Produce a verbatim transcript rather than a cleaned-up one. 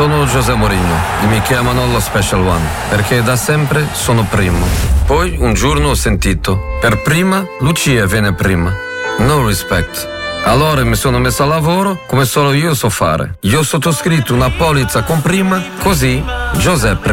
Sono José Mourinho e mi chiamano lo Special One perché da sempre sono primo. Poi un giorno ho sentito, per prima Lucia viene prima. No respect. Allora mi sono messo a lavoro come solo io so fare. Io ho sottoscritto una polizza con prima, così Giuseppe